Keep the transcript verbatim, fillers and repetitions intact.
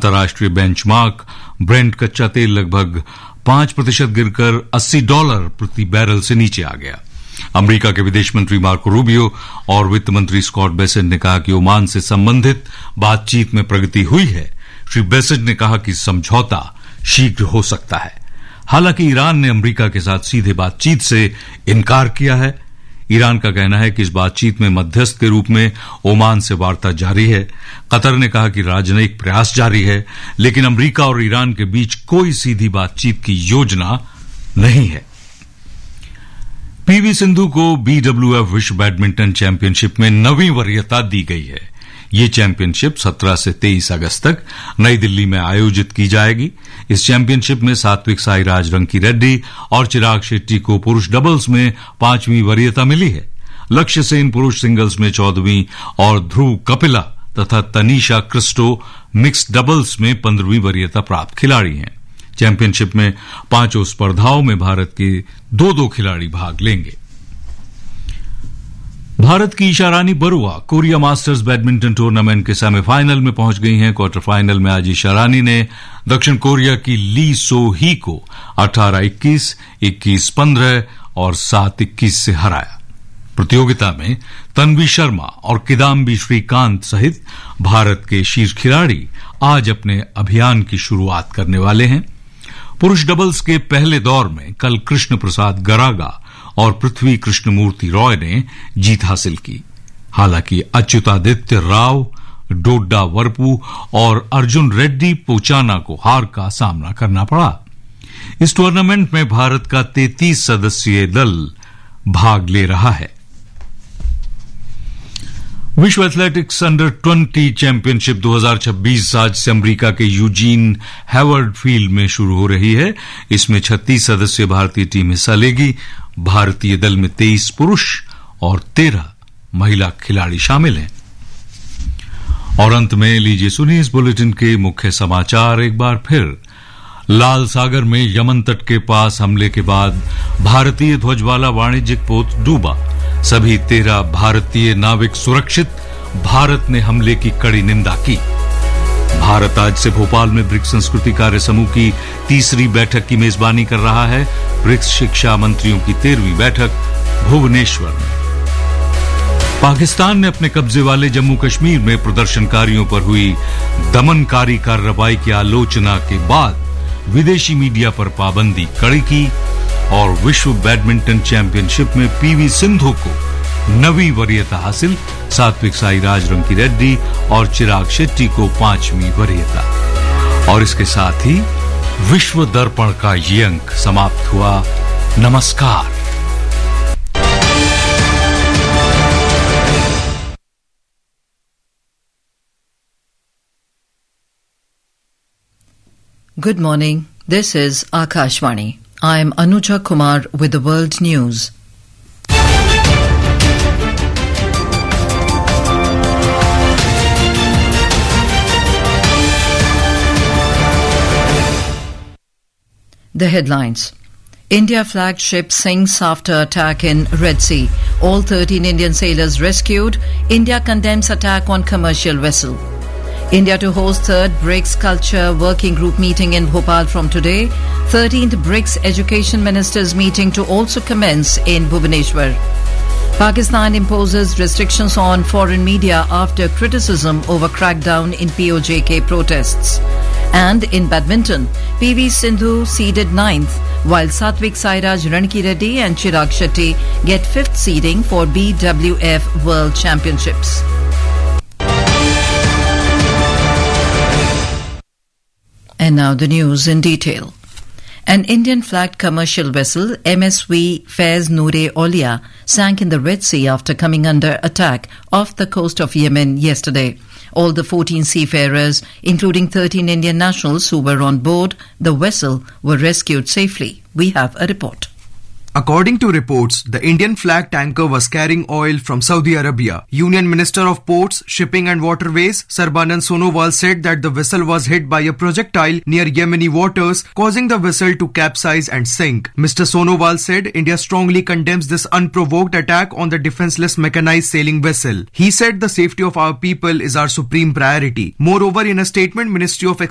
अंतर्राष्ट्रीय benchmark Brent कच्चा तेल लगभग पांच प्रतिशत गिरकर अस्सी डॉलर प्रति बैरल से नीचे आ गया। अमेरिका के विदेश मंत्री मार्को रूबियो और वित्त मंत्री स्कॉट बेसेंट ने कहा कि ओमान से संबंधित बातचीत में प्रगति हुई है। श्री बेसेंट ने कहा कि समझौता शीघ्र हो सकता है। हालांकि ईरान ने अमेरिका के साथ सीधे बातचीत से इनकार किया है। ईरान का कहना है कि इस बातचीत में मध्यस्थ के रूप में ओमान से वार्ता जारी है। कतर ने कहा कि राजनयिक प्रयास जारी है, लेकिन अमेरिका और ईरान के बीच कोई सीधी बातचीत की योजना नहीं है। पीवी सिंधु को बीडब्ल्यूएफ विश्व बैडमिंटन चैंपियनशिप में नवीं वरीयता दी गई है। ये चैंपियनशिप सत्रह से तेईस अगस्त तक नई दिल्ली में आयोजित की जाएगी। इस चैंपियनशिप में सात्विक साईराज रंकी रेड्डी और चिराग शेट्टी को पुरुष डबल्स में पांचवीं वरीयता मिली है। लक्ष्य सेन पुरुष सिंगल्स में चौदहवीं और ध्रुव कपिला तथा तनीषा क्रिस्टो मिक्स्ड डबल्स में पंद्रहवीं वरीयता प्राप्त खिलाड़ी हैं। चैंपियनशिप में पांचों स्पर्धाओं में भारत के दो दो खिलाड़ी भाग लेंगे। भारत की ईशा रानी Barua Korea masters badminton tournament के सेमीफाइनल में पहुंच गई हैं। क्वार्टर फाइनल में आज ईशा रानी ने दक्षिण कोरिया की ली सो ही को अठारह इक्कीस, इक्कीस पंद्रह और सात इक्कीस से हराया। प्रतियोगिता में तन्वी शर्मा और किदाम्बी श्रीकांत सहित भारत के शीर्ष खिलाड़ी आज अपने अभियान की शुरुआत करने वाले हैं। पुरुष डबल्स के पहले दौर में कल कृष्ण प्रसाद गरागा और पृथ्वी कृष्णमूर्ति रॉय ने जीत हासिल की। हालांकि अच्युतादित्य राव, डोड्डा वरपू और अर्जुन रेड्डी पोचाना को हार का सामना करना पड़ा। इस टूर्नामेंट में भारत का तैंतीस सदस्यीय दल भाग ले रहा है। विश्व एथलेटिक्स अंडर ट्वेंटी चैंपियनशिप दो हज़ार छब्बीस आज से अमेरिका के यूजीन हैवर्ड फील्ड में शुरू हो रही है। इसमें छत्तीस सदस्यीय भारतीय टीम हिस्सा लेगी। भारतीय दल में तेईस पुरुष और तेरह महिला खिलाड़ी शामिल हैं। और अंत में लीजिए सुनिए इस बुलेटिन के मुख्य समाचार एक बार फिर। लाल सागर में यमन तट के पास हमले के बाद भारतीय ध्वज वाला वाणिज्यिक पोत डूबा। सभी तेरह भारतीय नाविक सुरक्षित। भारत ने हमले की कड़ी निंदा की। भारत आज से भोपाल में ब्रिक्स संस्कृति कार्य समूह की तीसरी बैठक की मेजबानी कर रहा है। ब्रिक्स शिक्षा मंत्रियों की तेरहवीं बैठक भुवनेश्वर में। पाकिस्तान ने अपने कब्जे वाले जम्मू कश्मीर में प्रदर्शनकारियों पर हुई दमनकारी कार्रवाई की आलोचना के बाद विदेशी मीडिया पर पाबंदी कड़ी की। और विश्व बैडमिंटन चैंपियनशिप में पीवी सिंधु को नवी वरीयता हासिल। सात्विक साईराज रंकी रेड्डी और चिराग शेट्टी को पांचवीं वरीयता। और इसके साथ ही विश्व दर्पण का ये अंक समाप्त हुआ। नमस्कार। Good morning. This is Akashvani. I am Anuja Kumar with the World News. The headlines. India flagged ship sinks after attack in Red Sea. All thirteen Indian sailors rescued. India condemns attack on commercial vessel. India to host third BRICS Culture Working Group meeting in Bhopal from today. thirteenth BRICS Education Ministers meeting to also commence in Bhubaneswar. Pakistan imposes restrictions on foreign media after criticism over crackdown in P O J K protests. And in badminton, P V Sindhu seeded ninth, while Satvik Sairaj Ranki Reddy and Chirag Shetty get fifth seeding for B W F World Championships. And now the news in detail. An Indian-flagged commercial vessel, M S V Faiz Noor-e-Aulia, sank in the Red Sea after coming under attack off the coast of Yemen yesterday. All the fourteen seafarers, including thirteen Indian nationals who were on board the vessel, were rescued safely. We have a report. According to reports, the Indian flag tanker was carrying oil from Saudi Arabia. Union Minister of Ports, Shipping and Waterways, Sarbanand Sonowal said that the vessel was hit by a projectile near Yemeni waters, causing the vessel to capsize and sink. Mister Sonowal said India strongly condemns this unprovoked attack on the defenseless mechanized sailing vessel. He said the safety of our people is our supreme priority. Moreover, in a statement, Ministry of